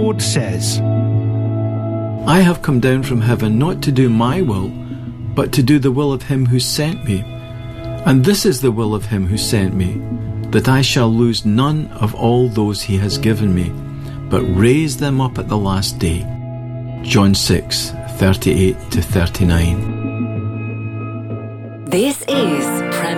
Lord says, I have come down from heaven not to do my will, but to do the will of him who sent me. And this is the will of him who sent me, that I shall lose none of all those he has given me, but raise them up at the last day. John 6:38-39. This is